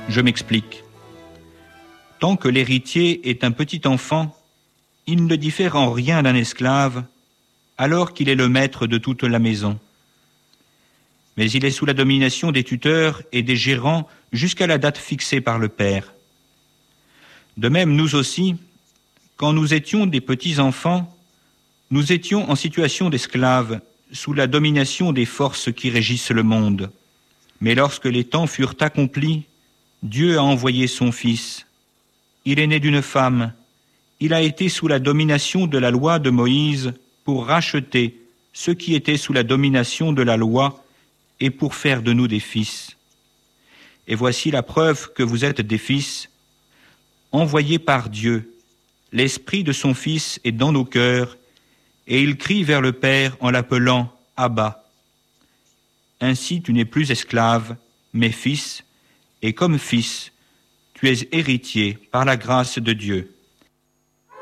Je m'explique. Tant que l'héritier est un petit enfant, il ne diffère en rien d'un esclave, alors qu'il est le maître de toute la maison. Mais il est sous la domination des tuteurs et des gérants jusqu'à la date fixée par le père. De même, nous aussi, quand nous étions des petits enfants, nous étions en situation d'esclaves, sous la domination des forces qui régissent le monde. Mais lorsque les temps furent accomplis, Dieu a envoyé son Fils. Il est né d'une femme. Il a été sous la domination de la loi de Moïse pour racheter ceux qui étaient sous la domination de la loi et pour faire de nous des fils. Et voici la preuve que vous êtes des fils. Envoyés par Dieu, l'Esprit de son Fils est dans nos cœurs et il crie vers le Père en l'appelant Abba. Ainsi tu n'es plus esclave, mais fils, et comme fils, tu es héritier par la grâce de Dieu.